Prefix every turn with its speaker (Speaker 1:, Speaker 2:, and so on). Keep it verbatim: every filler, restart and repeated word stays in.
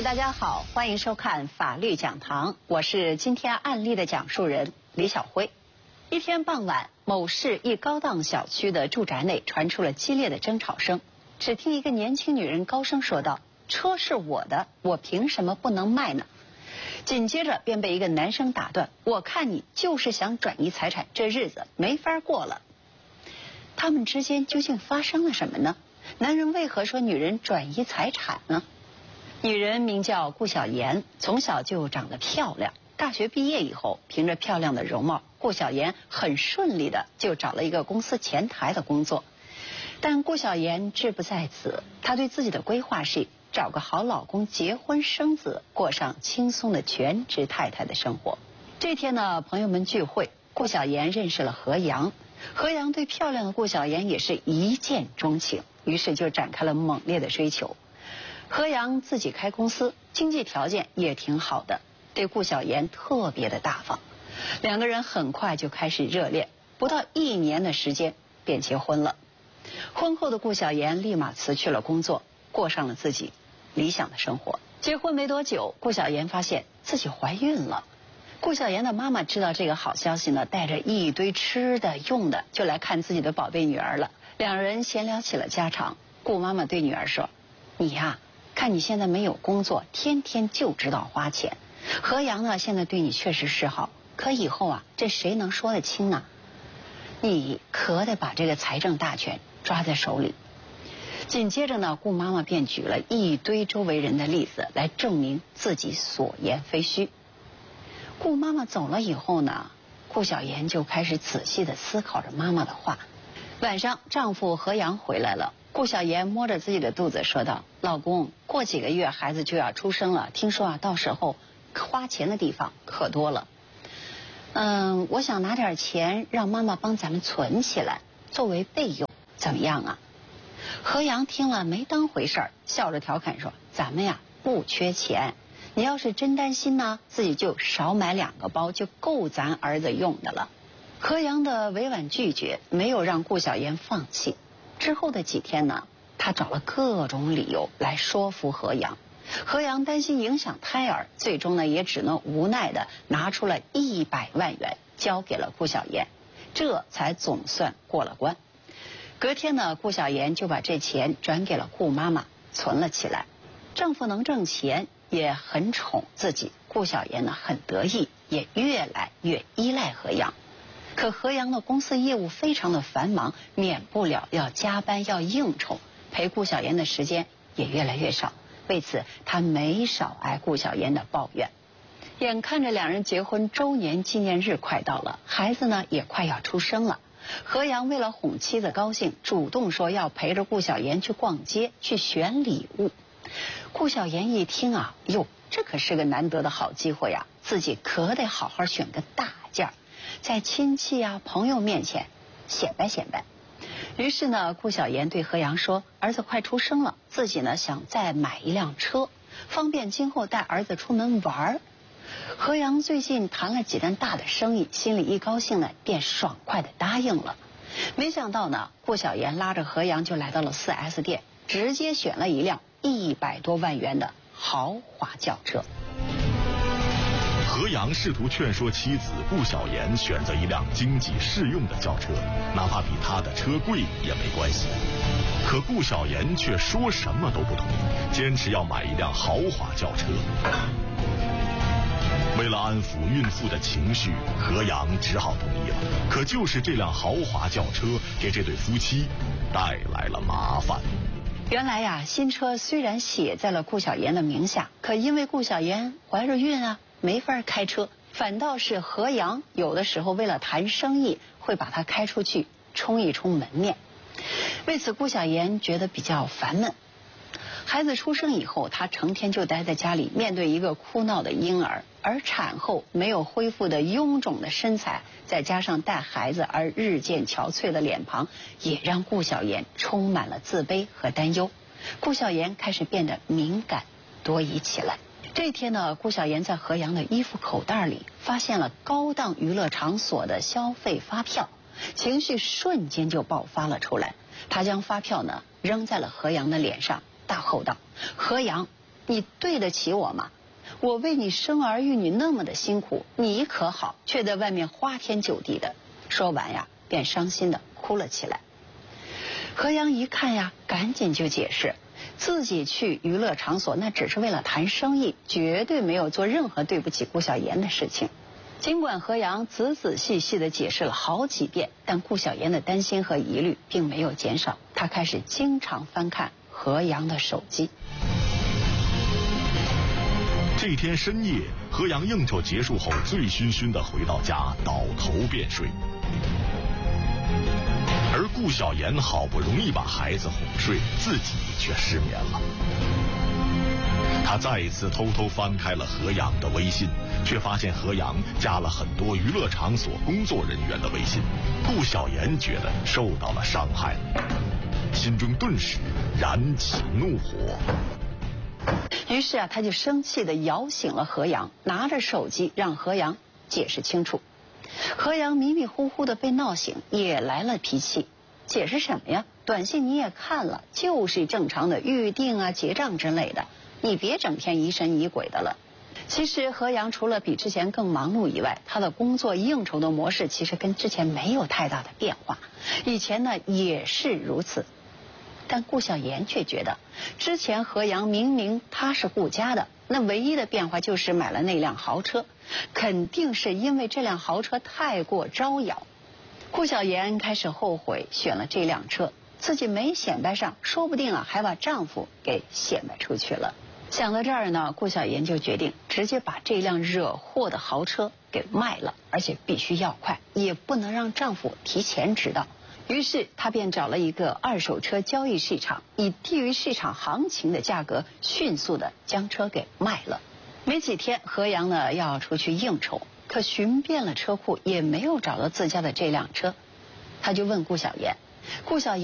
Speaker 1: 大家好，欢迎收看法律讲堂，我是今天案例的讲述人李晓辉。一天傍晚，某市一高档小区的住宅内传出了激烈的争吵声。只听一个年轻女人高声说道：“车是我的，我凭什么不能卖呢？”紧接着便被一个男生打断：“我看你就是想转移财产，这日子没法过了。”他们之间究竟发生了什么呢？男人为何说女人转移财产呢？女人名叫顾晓妍，从小就长得漂亮。大学毕业以后，凭着漂亮的容貌，顾晓妍很顺利的就找了一个公司前台的工作。但顾晓妍志不在此，她对自己的规划是找个好老公，结婚生子，过上轻松的全职太太的生活。这天呢，朋友们聚会，顾晓妍认识了何阳。何阳对漂亮的顾晓妍也是一见钟情，于是就展开了猛烈的追求。何阳自己开公司，经济条件也挺好的，对顾晓妍特别的大方。两个人很快就开始热恋，不到一年的时间便结婚了。婚后的顾晓妍立马辞去了工作，过上了自己理想的生活。结婚没多久，顾晓妍发现自己怀孕了。顾晓妍的妈妈知道这个好消息呢，带着一堆吃的用的就来看自己的宝贝女儿了。两人闲聊起了家常。顾妈妈对女儿说：“你呀，看你现在没有工作，天天就知道花钱。何阳呢，现在对你确实是好，可以后啊，这谁能说得清呢？你可得把这个财政大权抓在手里。”紧接着呢，顾妈妈便举了一堆周围人的例子来证明自己所言非虚。顾妈妈走了以后呢，顾晓妍就开始仔细地思考着妈妈的话。晚上，丈夫何阳回来了，顾晓妍摸着自己的肚子说道：“老公，过几个月孩子就要出生了，听说啊，到时候花钱的地方可多了。嗯，我想拿点钱让妈妈帮咱们存起来，作为备用，怎么样啊？”何阳听了没当回事儿，笑着调侃说：“咱们呀不缺钱，你要是真担心呢，自己就少买两个包，就够咱儿子用的了。”何阳的委婉拒绝没有让顾晓妍放弃。之后的几天呢，他找了各种理由来说服何阳。何阳担心影响胎儿，最终呢也只能无奈的拿出了一百万元交给了顾晓妍，这才总算过了关。隔天呢，顾晓妍就把这钱转给了顾妈妈，存了起来。丈夫能挣钱，也很宠自己，顾晓妍呢很得意，也越来越依赖何阳。可何阳的公司业务非常的繁忙，免不了要加班要应酬，陪顾晓妍的时间也越来越少。为此他没少挨顾晓妍的抱怨。眼看着两人结婚周年纪念日快到了，孩子呢也快要出生了。何阳为了哄妻子高兴，主动说要陪着顾晓妍去逛街，去选礼物。顾晓妍一听啊，哟，这可是个难得的好机会呀，自己可得好好选个大件儿，在亲戚啊朋友面前显摆显摆。于是呢，顾晓妍对何阳说：“儿子快出生了，自己呢想再买一辆车，方便今后带儿子出门玩。”何阳最近谈了几单大的生意，心里一高兴呢，便爽快的答应了。没想到呢，顾晓妍拉着何阳就来到了 四 S 店，直接选了一辆一百多万元的豪华轿车。
Speaker 2: 何阳试图劝说妻子顾晓妍选择一辆经济适用的轿车，哪怕比他的车贵也没关系。可顾晓妍却说什么都不同意，坚持要买一辆豪华轿车。为了安抚孕妇的情绪，何阳只好同意了。可就是这辆豪华轿车给这对夫妻带来了麻烦。
Speaker 1: 原来呀，新车虽然写在了顾晓妍的名下，可因为顾晓妍怀着孕啊，没法开车，反倒是何阳有的时候为了谈生意，会把它开出去冲一冲门面。为此顾晓妍觉得比较烦闷。孩子出生以后，她成天就待在家里，面对一个哭闹的婴儿，而产后没有恢复的臃肿的身材，再加上带孩子而日渐憔悴的脸庞，也让顾晓妍充满了自卑和担忧。顾晓妍开始变得敏感多疑起来。这天呢，顾晓妍在何阳的衣服口袋里发现了高档娱乐场所的消费发票，情绪瞬间就爆发了出来。她将发票呢扔在了何阳的脸上，大吼道：“何阳， 你对得起我吗？我为你生儿育女那么的辛苦，你可好，却在外面花天酒地的。说完呀，便伤心的哭了起来。何阳一看呀，赶紧就解释，自己去娱乐场所那只是为了谈生意，绝对没有做任何对不起顾晓妍的事情。尽管何阳仔仔细细的解释了好几遍，但顾晓妍的担心和疑虑并没有减少，她开始经常翻看何阳的手机。
Speaker 2: 这天深夜，何阳应酬结束后，醉醺醺的回到家，倒头便睡。而顾晓妍好不容易把孩子哄睡，自己却失眠了。他再一次偷偷翻开了何阳的微信，却发现何阳加了很多娱乐场所工作人员的微信。顾晓妍觉得受到了伤害，心中顿时燃起怒火。
Speaker 1: 于是啊，他就生气地摇醒了何阳，拿着手机让何阳解释清楚。何阳迷迷糊糊的被闹醒，也来了脾气。解释什么呀？短信你也看了，就是正常的预定啊、结账之类的，你别整天疑神疑鬼的了。其实何阳除了比之前更忙碌以外，他的工作应酬的模式其实跟之前没有太大的变化，以前呢也是如此。但顾晓妍却觉得，之前何阳明明他是顾家的，那唯一的变化就是买了那辆豪车，肯定是因为这辆豪车太过招摇。顾晓妍开始后悔选了这辆车，自己没显摆上，说不定啊还把丈夫给显摆出去了。想到这儿呢，顾晓妍就决定直接把这辆惹祸的豪车给卖了，而且必须要快，也不能让丈夫提前知道。于是她便找了一个二手车交易市场，以低于市场行情的价格迅速的将车给卖了。没几天，何阳呢要出去应酬，可寻遍了车库也没有找到自家的这辆车，他就问顾晓妍，顾晓妍